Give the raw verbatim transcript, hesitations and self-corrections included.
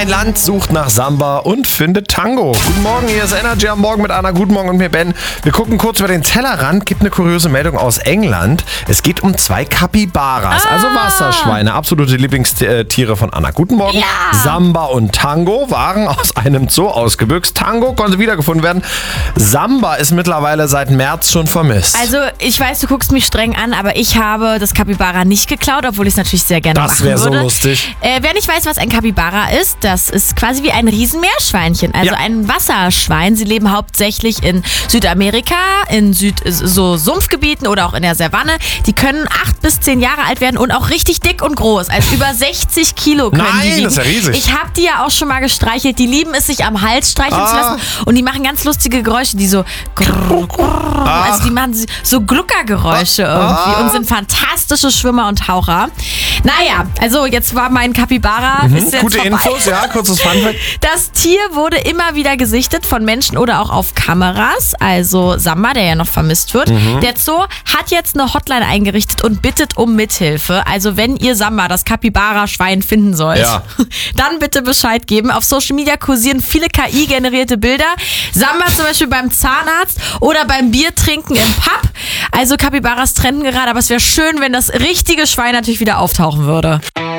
Rheinland sucht nach Samba und findet Tango. Guten Morgen, hier ist Energy am Morgen mit Anna. Guten Morgen und mir Ben. Wir gucken kurz über den Tellerrand. Gibt eine kuriose Meldung aus England. Es geht um zwei Capybaras, ah. also Wasserschweine. Absolute Lieblingstiere von Anna. Guten Morgen. Ja. Samba und Tango waren aus einem Zoo ausgebüxt. Tango konnte wiedergefunden werden. Samba ist mittlerweile seit März schon vermisst. Also ich weiß, du guckst mich streng an, aber ich habe das Capybara nicht geklaut, obwohl ich es natürlich sehr gerne das machen würde. Das wäre so lustig. Äh, wer nicht weiß, was ein Capybara ist, das ist quasi wie ein Riesenmeerschweinchen, also ja. ein Wasserschwein. Sie leben hauptsächlich in Südamerika, in Süd so Sumpfgebieten oder auch in der Savanne. Die können acht bis zehn Jahre alt werden und auch richtig dick und groß. Also über sechzig Kilo können Nein, die liegen. das ist ja riesig. Ich habe die ja auch schon mal gestreichelt. Die lieben es, sich am Hals streicheln ah. zu lassen. Und die machen ganz lustige Geräusche, die so grrr, grrr, ah. also die machen so Gluckergeräusche ah. irgendwie und sind fantastische Schwimmer und Taucher. Naja, also jetzt war mein Capybara. Mhm, ist jetzt gute vorbei. Infos, ja, kurzes Funfact. Das Tier wurde immer wieder gesichtet von Menschen oder auch auf Kameras. Also Samba, der ja noch vermisst wird. Mhm. Der Zoo hat jetzt eine Hotline eingerichtet und bittet um Mithilfe. Also wenn ihr Samba, das Capybara-Schwein, finden sollt, ja. dann bitte Bescheid geben. Auf Social Media kursieren viele K I-generierte Bilder. Samba zum Beispiel beim Zahnarzt oder beim Biertrinken im Pub. Also Capybaras trenden gerade, aber es wäre schön, wenn das richtige Schwein natürlich wieder auftauchen würde.